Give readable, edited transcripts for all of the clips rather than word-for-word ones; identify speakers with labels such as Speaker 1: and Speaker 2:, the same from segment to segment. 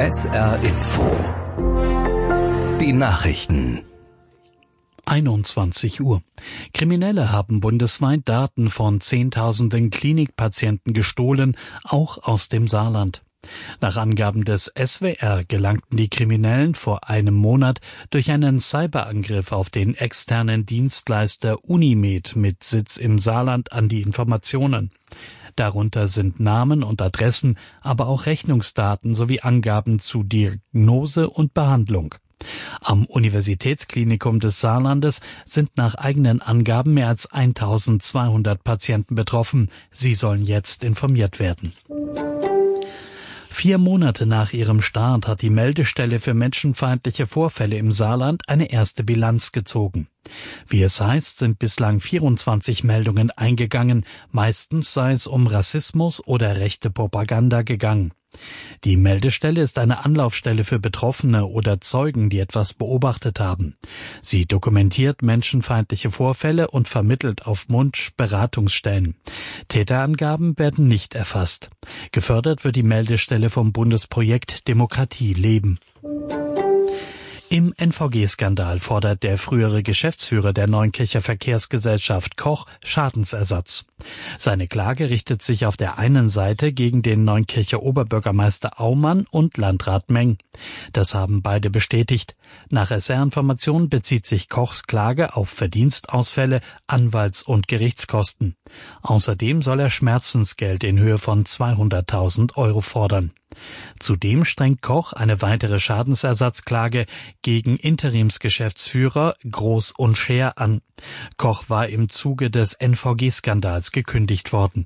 Speaker 1: SR Info. Die Nachrichten.
Speaker 2: 21 Uhr. Kriminelle haben bundesweit Daten von Zehntausenden Klinikpatienten gestohlen, auch aus dem Saarland. Nach Angaben des SWR gelangten die Kriminellen vor einem Monat durch einen Cyberangriff auf den externen Dienstleister Unimed mit Sitz im Saarland an die Informationen. Darunter sind Namen und Adressen, aber auch Rechnungsdaten sowie Angaben zu Diagnose und Behandlung. Am Universitätsklinikum des Saarlandes sind nach eigenen Angaben mehr als 1200 Patienten betroffen. Sie sollen jetzt informiert werden. 4 Monate nach ihrem Start hat die Meldestelle für menschenfeindliche Vorfälle im Saarland eine erste Bilanz gezogen. Wie es heißt, sind bislang 24 Meldungen eingegangen, meistens sei es um Rassismus oder rechte Propaganda gegangen. Die Meldestelle ist eine Anlaufstelle für Betroffene oder Zeugen, die etwas beobachtet haben. Sie dokumentiert menschenfeindliche Vorfälle und vermittelt auf Wunsch Beratungsstellen. Täterangaben werden nicht erfasst. Gefördert wird die Meldestelle vom Bundesprojekt Demokratie leben. Im NVG-Skandal fordert der frühere Geschäftsführer der Neunkircher Verkehrsgesellschaft Koch Schadensersatz. Seine Klage richtet sich auf der einen Seite gegen den Neunkircher Oberbürgermeister Aumann und Landrat Meng. Das haben beide bestätigt. Nach SR-Informationen bezieht sich Kochs Klage auf Verdienstausfälle, Anwalts- und Gerichtskosten. Außerdem soll er Schmerzensgeld in Höhe von 200.000 Euro fordern. Zudem strengt Koch eine weitere Schadensersatzklage gegen Interimsgeschäftsführer Groß und Scher an. Koch war im Zuge des NVG-Skandals gekündigt worden.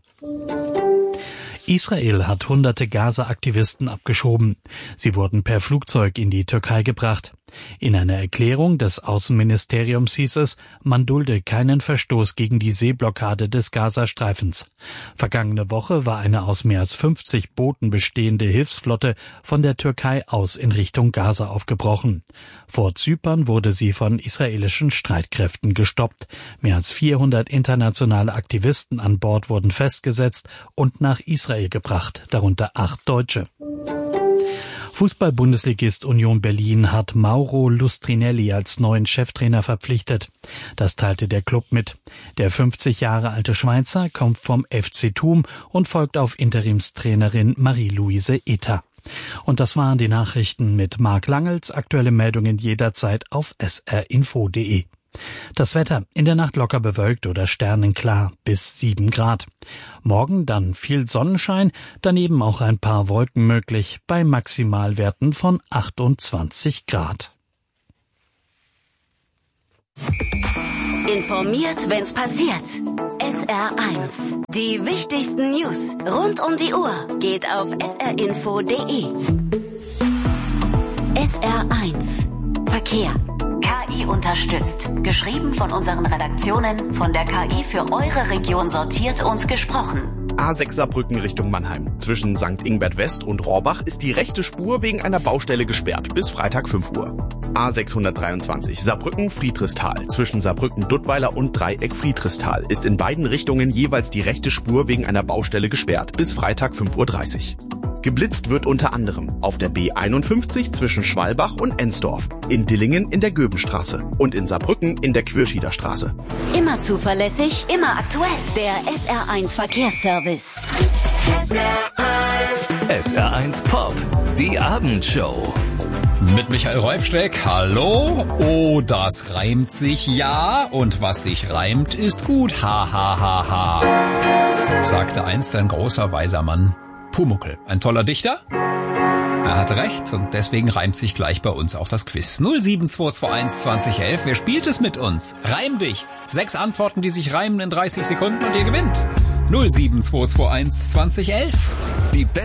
Speaker 2: Israel hat hunderte Gaza-Aktivisten abgeschoben. Sie wurden per Flugzeug in die Türkei gebracht. In einer Erklärung des Außenministeriums hieß es, man dulde keinen Verstoß gegen die Seeblockade des Gazastreifens. Vergangene Woche war eine aus mehr als 50 Booten bestehende Hilfsflotte von der Türkei aus in Richtung Gaza aufgebrochen. Vor Zypern wurde sie von israelischen Streitkräften gestoppt. Mehr als 400 internationale Aktivisten an Bord wurden festgesetzt und nach Israel gebracht, darunter 8 Deutsche. Fußball-Bundesligist Union Berlin hat Mauro Lustrinelli als neuen Cheftrainer verpflichtet. Das teilte der Club mit. Der 50 Jahre alte Schweizer kommt vom FC Thum und folgt auf Interimstrainerin Marie-Louise Eta. Und das waren die Nachrichten mit Marc Langels. Aktuelle Meldungen jederzeit auf srinfo.de. Das Wetter in der Nacht locker bewölkt oder sternenklar bis 7 Grad. Morgen dann viel Sonnenschein, daneben auch ein paar Wolken möglich bei Maximalwerten von 28 Grad.
Speaker 3: Informiert, wenn's passiert. SR1. Die wichtigsten News rund um die Uhr geht auf srinfo.de. SR1. Verkehr. KI unterstützt. Geschrieben von unseren Redaktionen, von der KI für eure Region sortiert und gesprochen.
Speaker 4: A6 Saarbrücken Richtung Mannheim. Zwischen St. Ingbert West und Rohrbach ist die rechte Spur wegen einer Baustelle gesperrt bis Freitag 5 Uhr. A623 Saarbrücken Friedrichsthal. Zwischen Saarbrücken Duttweiler und Dreieck Friedrichsthal ist in beiden Richtungen jeweils die rechte Spur wegen einer Baustelle gesperrt bis Freitag 5:30 Uhr. Geblitzt wird unter anderem auf der B51 zwischen Schwalbach und Ensdorf, in Dillingen in der Göbenstraße und in Saarbrücken in der Quirschieder Straße.
Speaker 3: Immer zuverlässig, immer aktuell. Der SR1 Verkehrsservice.
Speaker 1: SR1 Pop, die Abendshow.
Speaker 5: Mit Michael Reufsteck, hallo. Oh, das reimt sich ja. Und was sich reimt, ist gut. Ha, ha, ha, ha. Sagte einst ein großer, weiser Mann. Pumuckl, ein toller Dichter? Er hat recht und deswegen reimt sich gleich bei uns auch das Quiz. 07221 2011, wer spielt es mit uns? Reim dich. 6 Antworten, die sich reimen in 30 Sekunden und ihr gewinnt. 07221 2011.
Speaker 1: Die